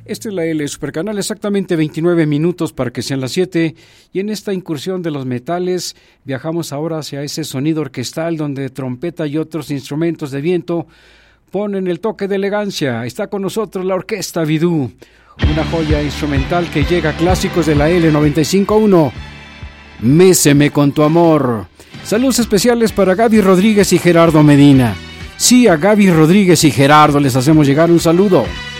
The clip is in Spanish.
Esta es la L Supercanal, exactamente 29 minutos para que sean las 7, y en esta incursión de los metales viajamos ahora hacia ese sonido orquestal donde trompeta y otros instrumentos de viento ponen el toque de elegancia. Está con nosotros la Orquesta Vidú, una joya instrumental que llega a clásicos de la L 95.1. Méceme con tu amor. Saludos especiales para Gaby Rodríguez y Gerardo Medina. Sí, a Gaby Rodríguez y Gerardo les hacemos llegar un saludo.